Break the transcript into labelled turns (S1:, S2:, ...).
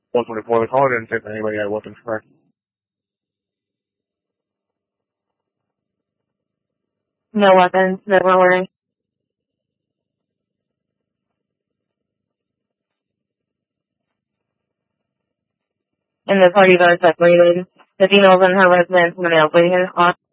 S1: 124. The caller didn't say that anybody had weapons for.
S2: No weapons, no worry. And the parties are separated. The female's in her residence and the male's waiting in